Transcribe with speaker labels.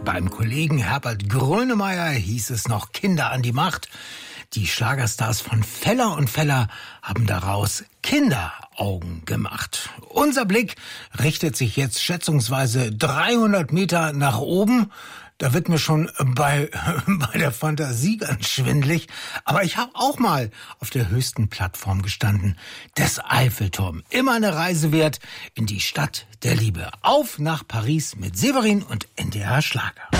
Speaker 1: Beim Kollegen Herbert Grönemeyer hieß es noch Kinder an die Macht. Die Schlagerstars von Feller und Feller haben daraus Kinderaugen gemacht. Unser Blick richtet sich jetzt schätzungsweise 300 Meter nach oben. Da wird mir schon bei der Fantasie ganz schwindelig. Aber ich habe auch mal auf der höchsten Plattform gestanden, des Eiffelturm. Immer eine Reise wert in die Stadt der Liebe. Auf nach Paris mit Severin und NDR Schlager.